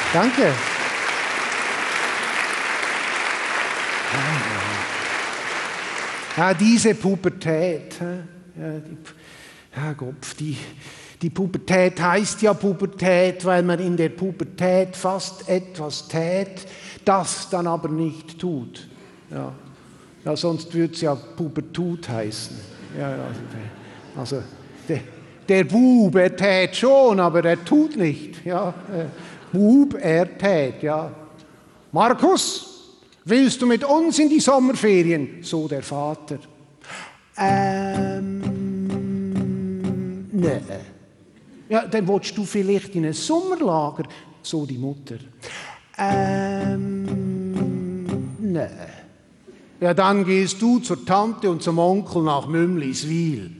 Danke. Ja, diese Pubertät. Die Pubertät heißt ja Pubertät, weil man in der Pubertät fast etwas tät, das dann aber nicht tut. Ja, sonst würde es ja Pubertut heißen. Ja, also der Bub, er tät schon, aber er tut nicht. Ja, Bub, er tät, ja. Markus, willst du mit uns in die Sommerferien? So der Vater. Nee. Ja, dann willst du vielleicht in ein Sommerlager? So die Mutter. Nee. Ja, dann gehst du zur Tante und zum Onkel nach Mümliswil.